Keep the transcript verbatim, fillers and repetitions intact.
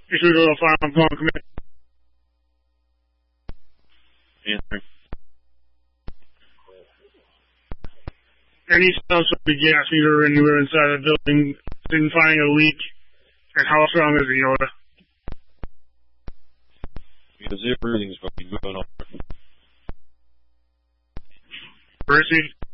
You should go to final call commit. Answer. Any cells of the gas meter anywhere inside the building, didn't find a leak, and how strong is the Yoda? Because everything's fucking going on. Percy?